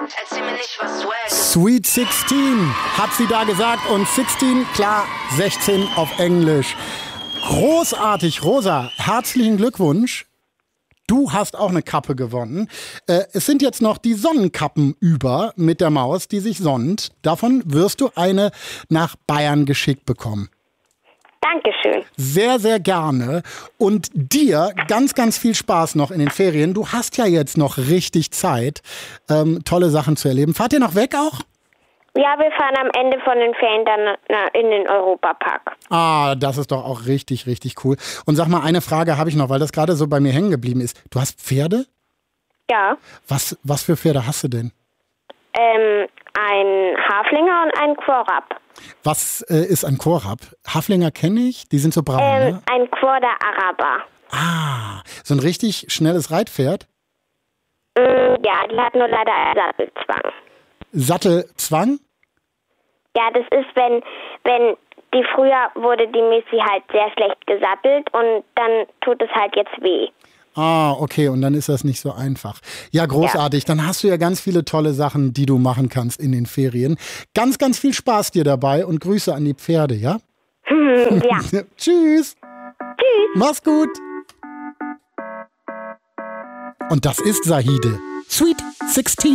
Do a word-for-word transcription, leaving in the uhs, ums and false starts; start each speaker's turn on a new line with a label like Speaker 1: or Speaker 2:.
Speaker 1: Erzähl mir nicht, was Swag ist.
Speaker 2: Sweet sixteen hat sie da gesagt und sechzehn, klar, sechzehn auf Englisch. Großartig, Rosa, herzlichen Glückwunsch. Du hast auch eine Kappe gewonnen. Äh, es sind jetzt noch die Sonnenkappen über mit der Maus, die sich sonnt. Davon wirst du eine nach Bayern geschickt bekommen.
Speaker 3: Dankeschön.
Speaker 2: Sehr, sehr gerne. Und dir ganz, ganz viel Spaß noch in den Ferien. Du hast ja jetzt noch richtig Zeit, ähm, tolle Sachen zu erleben. Fahrt ihr noch weg auch?
Speaker 3: Ja, wir fahren am Ende von den Ferien dann na, in den Europapark.
Speaker 2: Ah, das ist doch auch richtig, richtig cool. Und sag mal, eine Frage habe ich noch, weil das gerade so bei mir hängen geblieben ist. Du hast Pferde?
Speaker 3: Ja.
Speaker 2: Was, was für Pferde hast du denn?
Speaker 3: Ähm, ein Haflinger und ein Quorab.
Speaker 2: Was äh, ist ein Quorab? Haflinger kenne ich, die sind so braun,
Speaker 3: Ähm,
Speaker 2: ne?
Speaker 3: ein Quarter Araber.
Speaker 2: Ah, so ein richtig schnelles Reitpferd?
Speaker 3: Mm, ja, die hat nur leider einen Sattelzwang.
Speaker 2: Sattelzwang?
Speaker 3: Ja, das ist, wenn, wenn die früher wurde die Missy halt sehr schlecht gesattelt und dann tut es halt jetzt weh.
Speaker 2: Ah, okay, und dann ist das nicht so einfach. Ja, großartig. Ja. Dann hast du ja ganz viele tolle Sachen, die du machen kannst in den Ferien. Ganz, ganz viel Spaß dir dabei und Grüße an die Pferde, ja?
Speaker 3: Ja.
Speaker 2: Tschüss.
Speaker 3: Tschüss.
Speaker 2: Mach's gut. Und das ist Zahide. Sweet sixteen.